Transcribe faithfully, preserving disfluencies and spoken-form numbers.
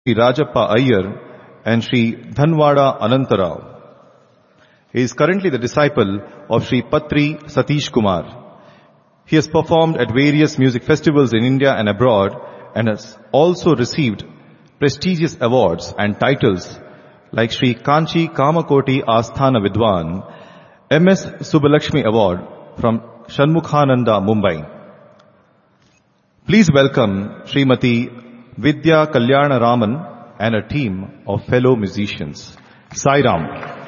Shri Rajappa Iyer and Shri Dhanwada Anantarao. He is currently the disciple of Shri Patri Satish Kumar. He has performed at various music festivals in India and abroad and has also received prestigious awards and titles like Shri Kanchi Kamakoti Asthana Vidwan, M S Subbalakshmi Award from Shanmukhananda, Mumbai. Please welcome Srimati Vidya Kalyana Raman and a team of fellow musicians. Sai Ram.